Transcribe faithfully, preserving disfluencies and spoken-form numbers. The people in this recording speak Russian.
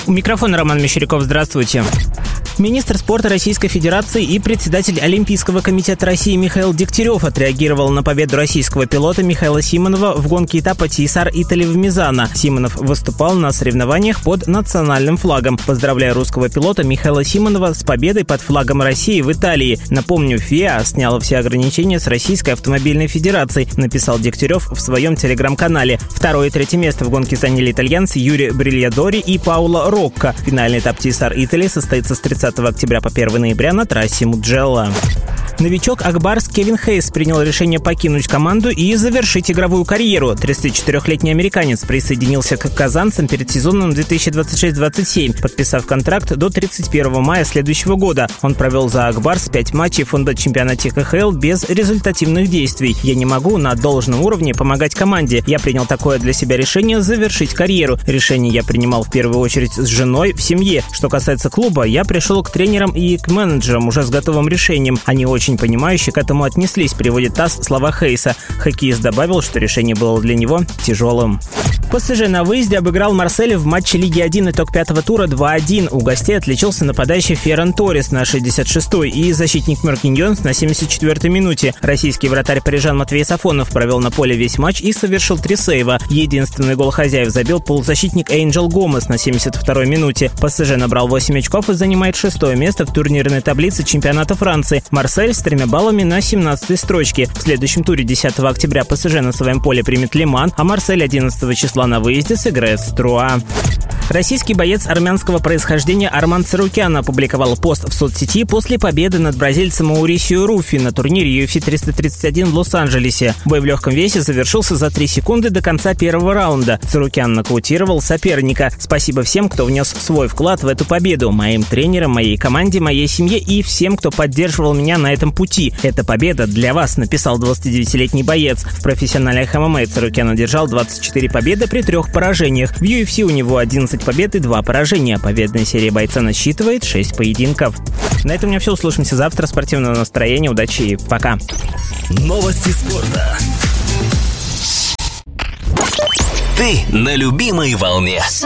У микрофона Роман Мещеряков. Здравствуйте. Министр спорта Российской Федерации и председатель Олимпийского комитета России Михаил Дегтярев отреагировал на победу российского пилота Михаила Симонова в гонке этапа Тиесар-Итали в Мизано. Симонов выступал на соревнованиях под национальным флагом. Поздравляю русского пилота Михаила Симонова с победой под флагом России в Италии. Напомню, ФИА сняла все ограничения с Российской автомобильной федерацией, написал Дегтярев в своем телеграм-канале. Второе и третье место в гонке заняли итальянцы Юрий Брильядори и Пауло Рокко. Финальный этап Тиесар-Итали состоится с тридцатого октября по первое ноября на трассе Муджелло. Новичок Акбарс Кевин Хейс принял решение покинуть команду и завершить игровую карьеру. тридцатичетырёхлетний американец присоединился к казанцам перед сезоном две тысячи двадцать шесть двадцать семь, подписав контракт до тридцать первого мая следующего года. Он провел за Акбарс пять матчей в фондо-чемпионате ка ха эл без результативных действий. «Я не могу на должном уровне помогать команде. Я принял такое для себя решение завершить карьеру. Решение я принимал в первую очередь с женой в семье. Что касается клуба, я пришел к тренерам и к менеджерам уже с готовым решением. Они очень понимающе к этому отнеслись», приводит ТАСС слова Хейса. Хоккеист добавил, что решение было для него тяжелым. ПСЖ на выезде обыграл Марсель в матче Лиги один итог пятого тура два один. У гостей отличился нападающий Ферран Торрес на шестьдесят шестой и защитник Маркиньонс на семьдесят четвёртой минуте. Российский вратарь парижан Матвей Сафонов провел на поле весь матч и совершил три сейва. Единственный гол хозяев забил полузащитник Эйнджел Гомес на семьдесят второй минуте. ПСЖ набрал восемь очков и занимает шестое место в турнирной таблице чемпионата Франции. Марсель с тремя баллами на семнадцатой строчке. В следующем туре десятого октября ПСЖ на своем поле примет Лиман, а Марсель одиннадцатого числа на выезде сыграет с Труа. Российский боец армянского происхождения Арман Царукян опубликовал пост в соцсети после победы над бразильцем Маурисио Руфи на турнире ю эф си триста тридцать один в Лос-Анджелесе. Бой в легком весе завершился за три секунды до конца первого раунда. Царукян нокаутировал соперника. «Спасибо всем, кто внес свой вклад в эту победу. Моим тренерам, моей команде, моей семье и всем, кто поддерживал меня на этом пути. Эта победа для вас», написал двадцатидевятилетний боец. В профессиональных эм эм а Царукян одержал двадцать четыре победы при трех поражениях. В ю эф си у него одиннадцать побед и два поражения. Победная серия бойца насчитывает шесть поединков. На этом у меня все. Услышимся завтра. Спортивного настроения, удачи и пока. Новости спорта. Ты на любимой волне.